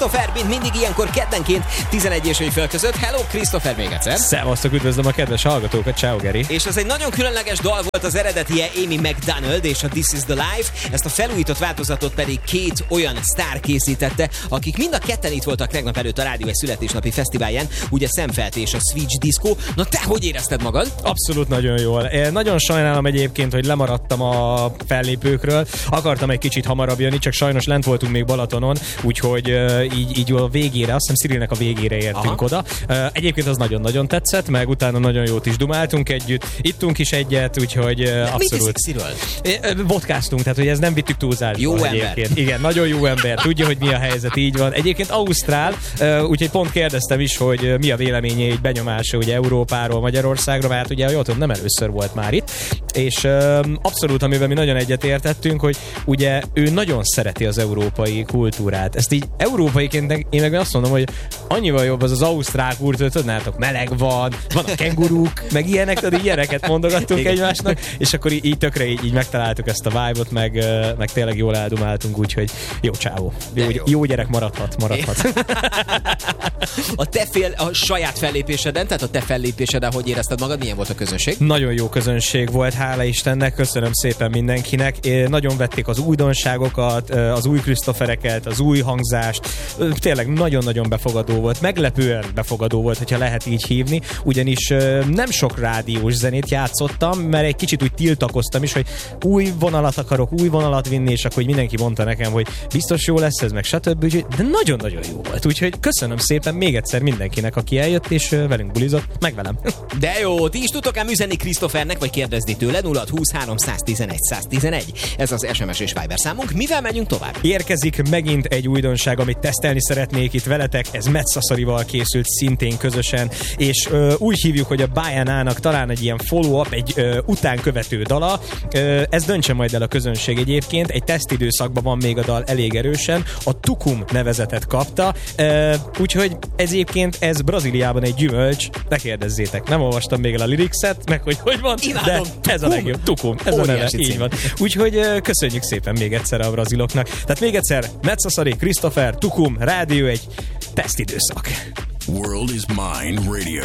Christopher, mint mindig ilyenkor keddenként 11 és fél között. Hello, Christopher, még egyszer. Szevasztok, üdvözlöm a kedves hallgatókat, ciao Geri. És ez egy nagyon különleges dal volt, az eredetie Amy McDonald és a This is the Life, ezt a felújított változatot pedig két olyan sztár készítette, akik mind a ketten itt voltak tegnap előtt a Rádió egy születésnapi fesztiválján, ugye Szemfelt és a Switch Disco. Na te hogy érezted magad? Abszolút nagyon jól. Nagyon sajnálom egyébként, hogy lemaradtam a fellépőkről. Akartam egy kicsit hamarabb jönni, csak sajnos lent voltunk még Balatonon, úgyhogy így a végére, azt hiszem Cirilnek a végére értünk oda. Egyébként az nagyon-nagyon tetszett, meg utána nagyon jót is dumáltunk együtt, ittunk is egyet, úgyhogy abszolút. Vodkáztunk, tehát hogy ez nem vittük túlzásba. Jó egyébként. ember. Igen, nagyon jó ember. Tudja, hogy mi a helyzet, így van. Egyébként ausztrál, úgyhogy pont kérdeztem is, hogy mi a véleménye, így benyomása ugye Európáról, Magyarországra, mert ugye jól tudom, nem először volt már itt. És abszolút, amiben mi nagyon egyetértettünk, hogy ugye ő nagyon szereti az európai kultúrát. Ezt így európaiként én meg azt mondom, hogy annyival jobb az ausztrál kultúra, tudnátok, meleg van a kenguruk, meg ilyeneket mondogattunk egymásnak, és akkor így tökre így megtaláltuk ezt a vibe-ot, meg tényleg jól eldumáltunk, úgyhogy jó csávó. Jó gyerek maradhat. A saját fellépéseden, tehát a te fellépéseden hogy érezted magad? Milyen volt a közönség? Nagyon jó közönség volt, hála Istennek, köszönöm szépen mindenkinek. Nagyon vették az újdonságokat, az új Christophereket, az új hangzást. Tényleg nagyon-nagyon befogadó volt, meglepően befogadó volt, hogyha lehet így hívni, ugyanis nem sok rádiós zenét játszottam, mert egy kicsit úgy tiltakoztam is, hogy új vonalat vinni, és akkor mindenki mondta nekem, hogy biztos jó lesz ez, meg stb. De nagyon-nagyon jó volt, úgyhogy köszönöm szépen még egyszer mindenkinek, aki eljött, és velünk bulizott, meg velem. De jó, ti is tudtok ám üzenni Christophernek, vagy kérdezni tőle, 0623 111 111. Ez az SMS és Viber számunk. Mivel megyünk tovább? Érkezik megint egy újdonság, amit tesztelni szeretnék itt veletek, ez Metszaszarival készült szintén közösen, és úgy hívjuk, hogy a Bajánának talán egy ilyen follow-up, egy utánkövető dala. Ez döntse majd el a közönség egyébként, egy tesztidőszakban van még a dal elég erősen, a Tukum nevezetet kapta, úgyhogy egyébként ez Brazíliában egy gyümölcs, ne kérdezzétek, nem olvastam még el a lyricset, meg hogy van, imádom, de ez a legjobb, Tukum, ez a neve, így van. Úgyhogy köszönjük szépen még egyszer a braziloknak. Tehát még egyszer, Metszaszari, Christopher, Tukum, Rádió egy tesztidőszak. World is Mine Radio.